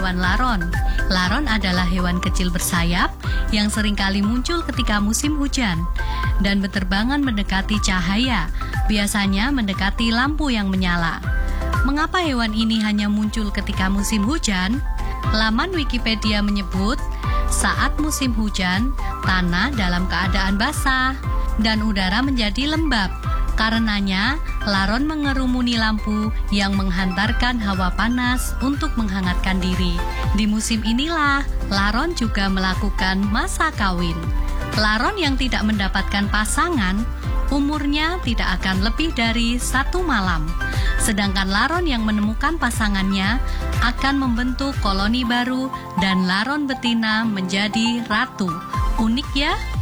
hewan laron. Laron adalah hewan kecil bersayap yang seringkali muncul ketika musim hujan dan berterbangan mendekati cahaya, biasanya mendekati lampu yang menyala. Mengapa hewan ini hanya muncul ketika musim hujan? Laman Wikipedia menyebut, saat musim hujan, tanah dalam keadaan basah dan udara menjadi lembab. Karenanya, laron mengerumuni lampu yang menghantarkan hawa panas untuk menghangatkan diri. Di musim inilah, laron juga melakukan masa kawin. Laron yang tidak mendapatkan pasangan, umurnya tidak akan lebih dari 1 malam. Sedangkan laron yang menemukan pasangannya akan membentuk koloni baru dan laron betina menjadi ratu. Unik ya?